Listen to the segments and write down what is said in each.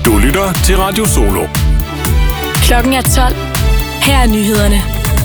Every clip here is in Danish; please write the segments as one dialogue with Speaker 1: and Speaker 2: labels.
Speaker 1: Du lytter til Radio Solo.
Speaker 2: Klokken er 12. Her er nyhederne.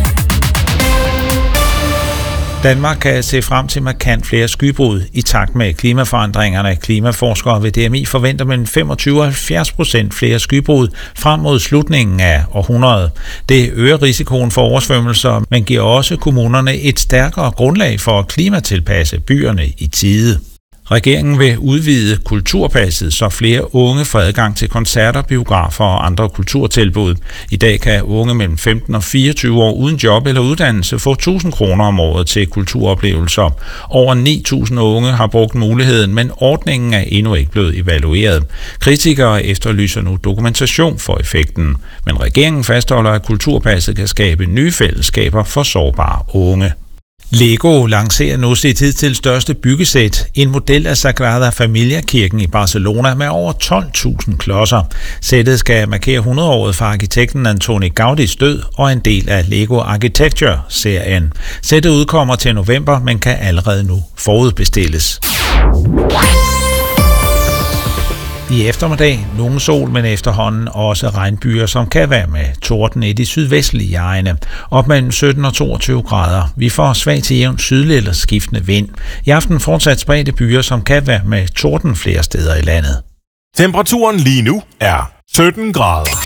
Speaker 3: Danmark kan se frem til markant flere skybrud i takt med klimaforandringerne. Klimaforskere ved DMI forventer mellem 25 og 70% flere skybrud frem mod slutningen af århundredet. Det øger risikoen for oversvømmelser, men giver også kommunerne et stærkere grundlag for at klimatilpasse byerne i tide. Regeringen vil udvide kulturpasset, så flere unge får adgang til koncerter, biografer og andre kulturtilbud. I dag kan unge mellem 15 og 24 år uden job eller uddannelse få 1.000 kroner om året til kulturoplevelser. Over 9.000 unge har brugt muligheden, men ordningen er endnu ikke blevet evalueret. Kritikere efterlyser nu dokumentation for effekten, men regeringen fastholder, at kulturpasset kan skabe nye fællesskaber for sårbare unge. Lego lancerer nu sit hidtil største byggesæt, en model af Sagrada Familia-kirken i Barcelona med over 12.000 klodser. Sættet skal markere 100-året for arkitekten Antoni Gaudís død og en del af Lego Architecture-serien. Sættet udkommer til november, men kan allerede nu forudbestilles. I eftermiddag nogen sol, men efterhånden også regnbyer, som kan være med torden i de sydvestlige egne. Op mellem 17 og 22 grader. Vi får svag til jævn sydlig eller skiftende vind. I aften fortsat spredte byer, som kan være med torden flere steder i landet.
Speaker 1: Temperaturen lige nu er 17 grader.